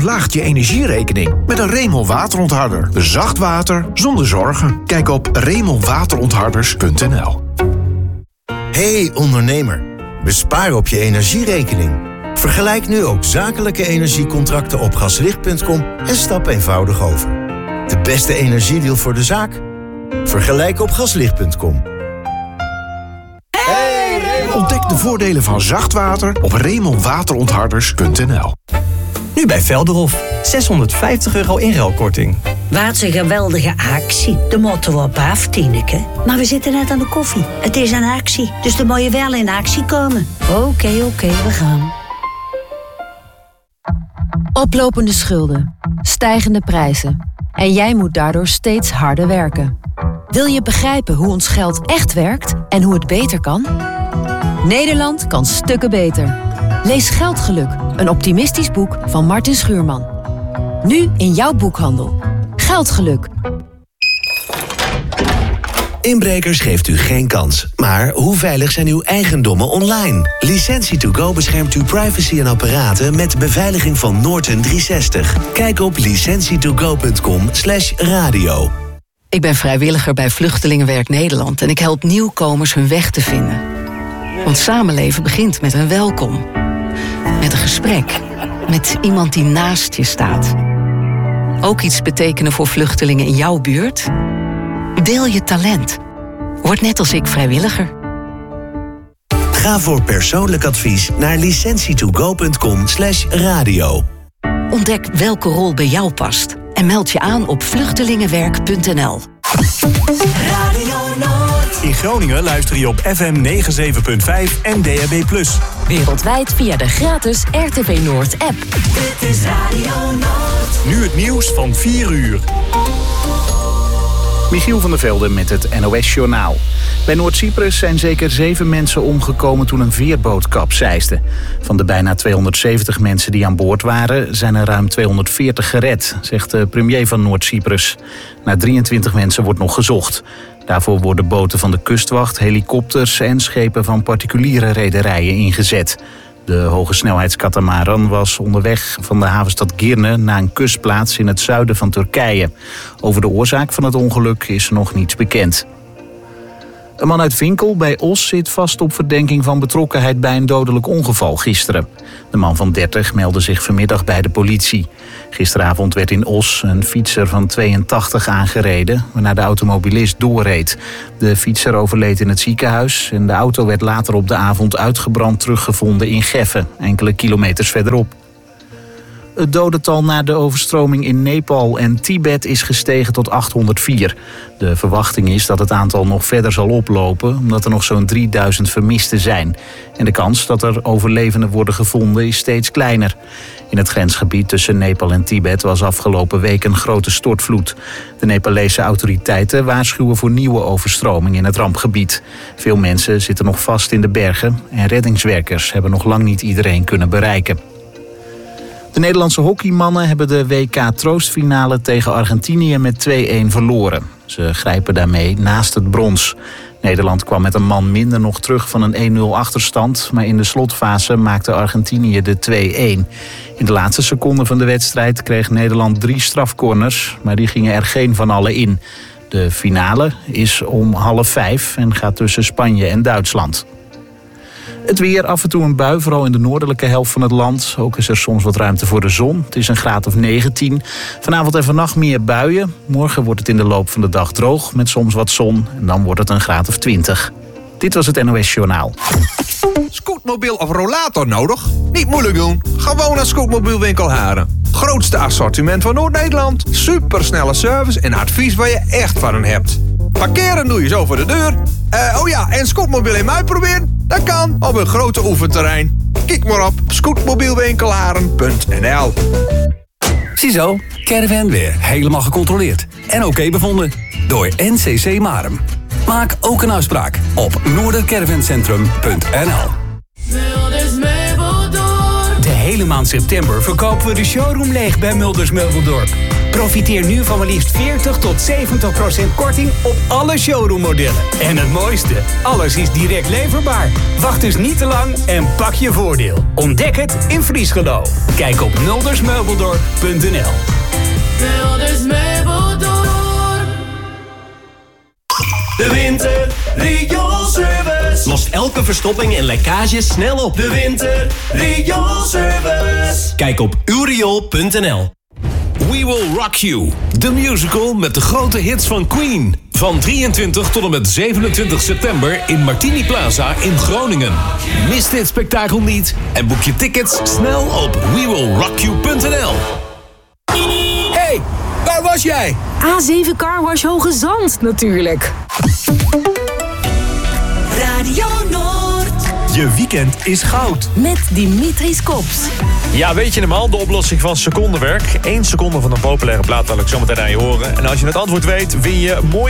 verlaagt je energierekening met een Remel waterontharder. Zacht water zonder zorgen. Kijk op remelwaterontharders.nl. Hey ondernemer, bespaar op je energierekening. Vergelijk nu ook zakelijke energiecontracten op gaslicht.com en stap eenvoudig over. De beste energiedeal voor de zaak? Vergelijk op gaslicht.com. Ontdek de voordelen van zacht water op remelwaterontharders.nl. Nu bij Velderhof. €650 inruilkorting. Wat een geweldige actie. De moeten we op af, Tineke. Maar we zitten net aan de koffie. Het is een actie, dus dan moet je wel in actie komen. Oké, we gaan. Oplopende schulden, stijgende prijzen. En jij moet daardoor steeds harder werken. Wil je begrijpen hoe ons geld echt werkt en hoe het beter kan? Nederland kan stukken beter. Lees Geldgeluk, een optimistisch boek van Martin Schuurman. Nu in jouw boekhandel. Geldgeluk. Inbrekers geeft u geen kans. Maar hoe veilig zijn uw eigendommen online? Licentie2Go beschermt uw privacy en apparaten met beveiliging van Norton 360. Kijk op licentietogo.com/radio. Ik ben vrijwilliger bij Vluchtelingenwerk Nederland en ik help nieuwkomers hun weg te vinden. Want samenleven begint met een welkom. Met een gesprek. Met iemand die naast je staat. Ook iets betekenen voor vluchtelingen in jouw buurt? Deel je talent. Word net als ik vrijwilliger. Ga voor persoonlijk advies naar licentietogo.com/radio. Ontdek welke rol bij jou past. En meld je aan op vluchtelingenwerk.nl. In Groningen luister je op FM 97.5 en DAB+. Wereldwijd via de gratis RTV Noord app. Dit is Radio Noord. Nu het nieuws van 4 uur. Michiel van der Velde met het NOS-journaal. Bij Noord-Cyprus zijn zeker 7 mensen omgekomen toen een veerboot kapseisde. Van de bijna 270 mensen die aan boord waren, zijn er ruim 240 gered, zegt de premier van Noord-Cyprus. Naar 23 mensen wordt nog gezocht. Daarvoor worden boten van de kustwacht, helikopters en schepen van particuliere rederijen ingezet. De hogesnelheidskatamaran was onderweg van de havenstad Girne naar een kustplaats in het zuiden van Turkije. Over de oorzaak van het ongeluk is nog niets bekend. Een man uit Vinkel bij Os zit vast op verdenking van betrokkenheid bij een dodelijk ongeval gisteren. De man van 30 meldde zich vanmiddag bij de politie. Gisteravond werd in Os een fietser van 82 aangereden, waarna de automobilist doorreed. De fietser overleed in het ziekenhuis en de auto werd later op de avond uitgebrand teruggevonden in Geffen, enkele kilometers verderop. Het dodental na de overstroming in Nepal en Tibet is gestegen tot 804. De verwachting is dat het aantal nog verder zal oplopen, omdat er nog zo'n 3000 vermisten zijn. En de kans dat er overlevenden worden gevonden is steeds kleiner. In het grensgebied tussen Nepal en Tibet was afgelopen week een grote stortvloed. De Nepalese autoriteiten waarschuwen voor nieuwe overstroming in het rampgebied. Veel mensen zitten nog vast in de bergen en reddingswerkers hebben nog lang niet iedereen kunnen bereiken. De Nederlandse hockeymannen hebben de WK-troostfinale tegen Argentinië met 2-1 verloren. Ze grijpen daarmee naast het brons. Nederland kwam met een man minder nog terug van een 1-0 achterstand, maar in de slotfase maakte Argentinië de 2-1. In de laatste seconde van de wedstrijd kreeg Nederland 3 strafcorners, maar die gingen er geen van alle in. De finale is om 4:30 en gaat tussen Spanje en Duitsland. Het weer, af en toe een bui, vooral in de noordelijke helft van het land. Ook is er soms wat ruimte voor de zon. Het is een graad of 19. Vanavond en vannacht meer buien. Morgen wordt het in de loop van de dag droog met soms wat zon. En dan wordt het een graad of 20. Dit was het NOS Journaal. Scootmobiel of rollator nodig? Niet moeilijk doen. Gewoon naar Scootmobielwinkel Haren. Grootste assortiment van Noord-Nederland. Supersnelle service en advies waar je echt van hen hebt. Parkeren doe je zo voor de deur. En scootmobiel in mij proberen? Dat kan op een grote oefenterrein. Kijk maar op scootmobielwinkelharen.nl. Ziezo, caravan weer helemaal gecontroleerd. En oké bevonden door NCC Marum. Maak ook een afspraak op noordercaravancentrum.nl. De hele maand september verkopen we de showroom leeg bij Mulders Meubeldorp. Profiteer nu van maar liefst 40 tot 70% korting op alle showroommodellen. En het mooiste, alles is direct leverbaar. Wacht dus niet te lang en pak je voordeel. Ontdek het in Vriesgelo. Kijk op muldersmeubeldorp.nl. Mulders Meubeldorp. De winter rioolservice lost elke verstopping en lekkage snel op. De winter rioolservice. Kijk op uwriool.nl. We Will Rock You, de musical met de grote hits van Queen. Van 23 tot en met 27 september in Martini Plaza in Groningen. Mis dit spektakel niet en boek je tickets snel op wewillrockyou.nl. Hey, waar was jij? A7 Car Wash Hoge Zand natuurlijk. Radio Noord. Je weekend is goud. Met Dimitris Kops. Ja, weet je hem al? De oplossing van secondenwerk. 1 seconde van een populaire plaat zal ik zo meteen aan je horen. En als je het antwoord weet, win je mooi